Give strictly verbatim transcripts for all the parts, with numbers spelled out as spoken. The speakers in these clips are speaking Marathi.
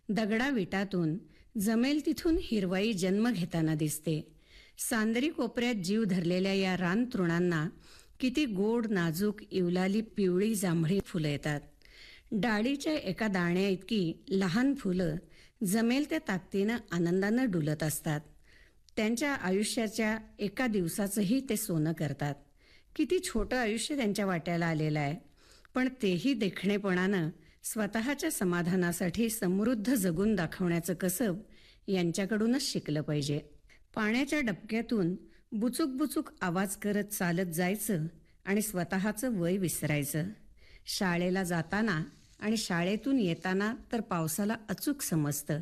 दगडा विटातून जमेल तिथून हिरवाई जन्म घेताना दिसते. सांदरी कोपऱ्यात जीव धरलेल्या या रानतृणांना किती गोड नाजूक इवलाली पिवळी जांभळी फुलं येतात. डाळीच्या एका दाण्या इतकी लहान फुलं जमेल त्या ताकदीनं आनंदानं डुलत असतात. त्यांच्या आयुष्याच्या एका दिवसाचंही ते सोनं करतात. किती छोटं आयुष्य त्यांच्या वाट्याला आलेलं आहे, पण तेही देखणेपणानं स्वतःच्या समाधानासाठी समृद्ध जगून दाखवण्याचं कसब यांच्याकडूनच शिकलं पाहिजे. पाण्याच्या डबक्यातून बुचूक बुचूक आवाज करत चालत जायचं आणि स्वतःचं वय विसरायचं. शाळेला जाताना आणि शाळेतून येताना तर पावसाला अचूक समजतं.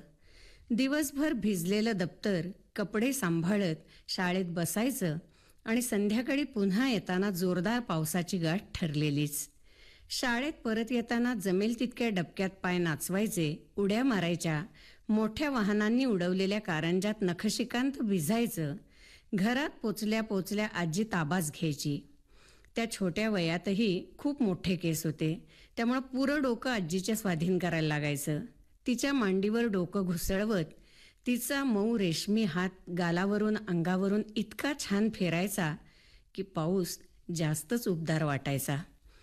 दिवसभर भिजलेलं दप्तर कपडे सांभाळत शाळेत बसायचं आणि संध्याकाळी पुन्हा येताना जोरदार पावसाची गाठ ठरलेलीच. शाळेत परत येताना जमेल तितक्या डबक्यात पाय नाचवायचे, उड्या मारायच्या, मोठ्या वाहनांनी उडवलेल्या कारंजात नखशिकांत भिजायचं. घरात पोचल्या पोचल्या आजी ताबाच घ्यायची. त्या छोट्या वयातही खूप मोठे केस होते, त्यामुळं पुरं डोकं आजीच्या स्वाधीन करायला लागायचं. तिच्या मांडीवर डोकं घुसळवत तिचा मऊ रेशमी हात गालावरून अंगावरून इतका छान फिरायचा की पाऊस जास्तच उबदार वाटायचा.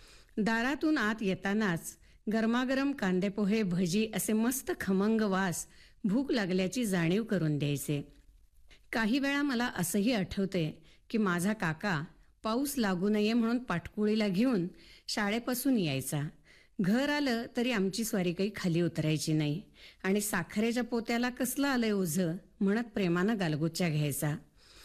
दारातून आत येतानाच गरमागरम कांदेपोहे भजी असे मस्त खमंग वास भूक लागल्याची जाणीव करून द्यायचे. काही वेळा मला असंही आठवते की माझा काका पाऊस लागू नये म्हणून पाटकुळीला घेऊन शाळेपासून यायचा. घर आलं तरी आमची स्वारी काही खाली उतरायची नाही आणि साखरेच्या पोत्याला कसलं आलंय ओझं म्हणत प्रेमानं गालगोच्या घ्यायचा.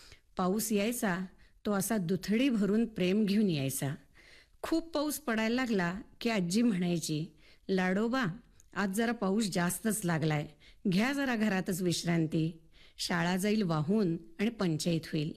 पाऊस यायचा तो असा दुथडी भरून प्रेम घेऊन यायचा. खूप पाऊस पडायला लागला की आजी म्हणायची, लाडोबा आज जरा पाऊस जास्तच लागलाय, घ्या जरा घरातच विश्रांती, शाळा जाईल वाहून आणि पंचायत होईल.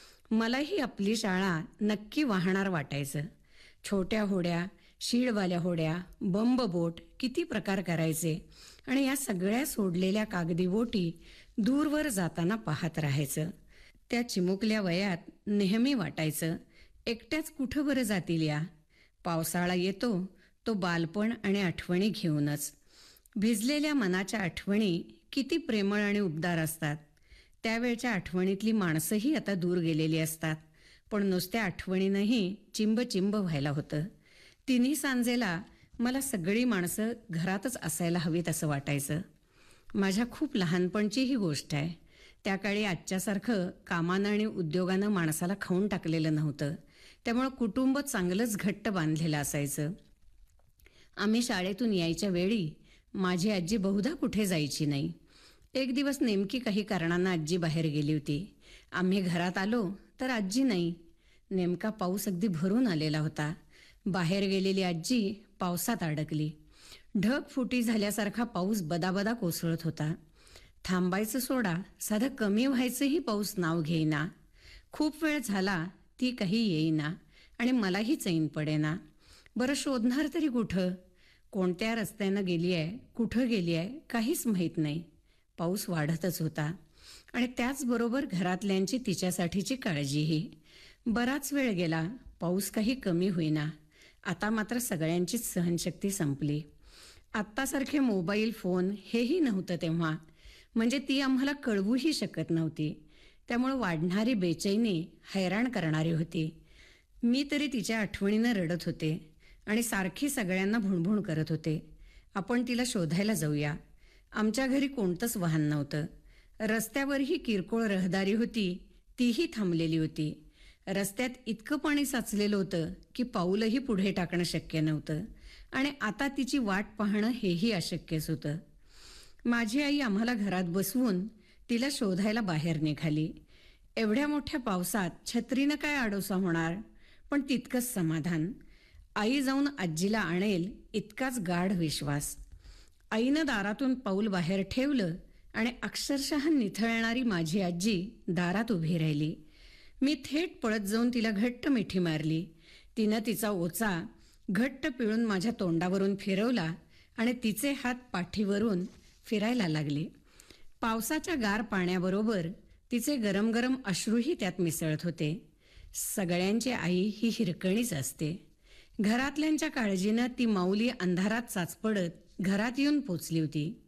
मलाही आपली शाळा नक्की वाहणार वाटायचं. छोट्या होड्या, शीळवाल्या होड्या, बंब बोट किती प्रकार करायचे आणि या सगळ्या सोडलेल्या कागदी बोटी दूरवर जाताना पाहत राहायचं. त्या चिमुकल्या वयात नेहमी वाटायचं, एकट्याच कुठं बरं जातील या. पावसाळा येतो तो बालपण आणि आठवणी घेऊनच. भिजलेल्या मनाच्या आठवणी किती प्रेमळ आणि उबदार असतात. त्यावेळच्या आठवणीतली माणसंही आता दूर गेलेली असतात, पण नुसत्या आठवणीनंही चिंब चिंब व्हायला होतं. तिन्ही सांजेला मला सगळी माणसं घरातच असायला हवीत असं वाटायचं. माझ्या खूप लहानपणची ही गोष्ट आहे. त्या काळी आजच्यासारखं कामानं आणि उद्योगानं माणसाला खाऊन टाकलेलं नव्हतं, त्यामुळं कुटुंब चांगलंच घट्ट बांधलेलं असायचं. आम्ही शाळेतून यायच्या वेळी माझी आजी बहुधा कुठे जायची नाही. एक दिवस नेमकी काही कारणांना आजी बाहेर गेली होती. आम्ही घरात आलो तर आजी नाही. नेमका पाऊस अगदी भरून आलेला होता. बाहेर गेलेली आजी पावसात अडकली. ढगफुटी झाल्यासारखा पाऊस बदाबदा कोसळत होता. थांबायचं सोडा, साधं कमी व्हायचंही पाऊस नाव घेईना. खूप वेळ झाला ती काही येईना आणि मलाही चैन पडेना. बरं शोधणार तरी कुठं? कोणत्या रस्त्यानं गेली आहे, कुठं गेली आहे काहीच माहीत नाही. पाऊस वाढतच होता आणि त्याचबरोबर घरातल्यांची तिच्यासाठीची काळजीही. बराच वेळ गेला, पाऊस काही कमी होईना. आता मात्र सगळ्यांचीच सहनशक्ती संपली. आत्तासारखे मोबाईल फोन हेही नव्हतं तेव्हा, म्हणजे ती आम्हाला कळवूही शकत नव्हती. त्यामुळे वाढणारी बेचैनी हैराण करणारी होती. मी तरी तिच्या आठवणीनं रडत होते आणि सारखी सगळ्यांना भुणभुण करत होते, आपण तिला शोधायला जाऊया. आमच्या घरी कोणतंच वाहन नव्हतं. रस्त्यावरही किरकोळ रहदारी होती, तीही थांबलेली होती. रस्त्यात इतकं पाणी साचलेलं होतं की पाऊलही पुढे टाकणं शक्य नव्हतं आणि आता तिची वाट पाहणं हेही अशक्यच होतं. माझी आई आम्हाला घरात बसवून तिला शोधायला बाहेर निघाली. एवढ्या मोठ्या पावसात छत्रीनं काय आडोसा होणार, पण तितकंच समाधान. आई जाऊन आजीला आणेल इतकाच गाढ विश्वास. आईनं दारातून पाऊल बाहेर ठेवलं आणि अक्षरशः निथळणारी माझी आजी दारात उभी राहिली. मी थेट पळत जाऊन तिला घट्ट मिठी मारली. तिनं तिचा ओचा घट्ट पिळून माझ्या तोंडावरून फिरवला आणि तिचे हात पाठीवरून फिरायला लागले. पावसाच्या गार पाण्याबरोबर तिचे गरम गरम अश्रूही त्यात मिसळत होते. सगळ्यांची आई ही हिरकणीच असते. घरातल्यांच्या काळजीनं ती माऊली अंधारात चाचपडत घरात येऊन पोचली होती.